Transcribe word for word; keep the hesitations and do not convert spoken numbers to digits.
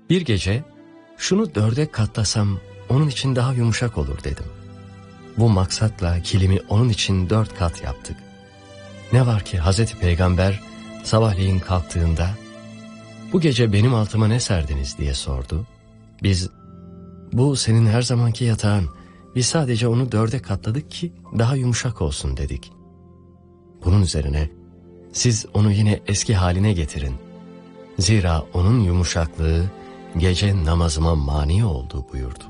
Bir gece şunu dörde katlasam onun için daha yumuşak olur dedim. Bu maksatla kilimi onun için dört kat yaptık. Ne var ki Hazreti Peygamber sabahleyin kalktığında bu gece benim altıma ne serdiniz diye sordu. Biz bu senin her zamanki yatağın, biz sadece onu dörde katladık ki daha yumuşak olsun dedik. Bunun üzerine siz onu yine eski haline getirin. Zira onun yumuşaklığı gece namazıma mani oldu buyurdu.